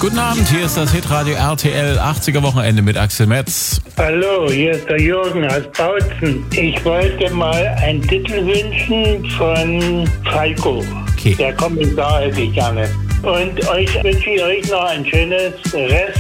Guten Abend, hier ist das Hitradio RTL 80er Wochenende mit Axel Metz. Hallo, hier ist der Jürgen aus Bautzen. Ich wollte mal einen Titel wünschen von Falco. Okay. Der Kommissar hätte ich gerne. Und euch wünsche ich noch ein schönes Rest